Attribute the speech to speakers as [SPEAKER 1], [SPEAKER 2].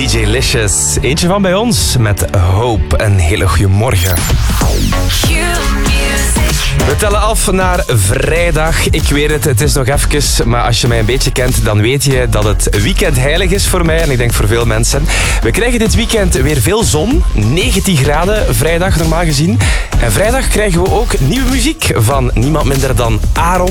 [SPEAKER 1] DJ Licious. Eentje van bij ons met Hope. Een hele goede morgen. We tellen af naar vrijdag. Ik weet het, het is nog even, maar als je mij een beetje kent, dan weet je dat het weekend heilig is voor mij en ik denk voor veel mensen. We krijgen dit weekend weer veel zon, 19 graden vrijdag normaal gezien. En vrijdag krijgen we ook nieuwe muziek van niemand minder dan Aaron.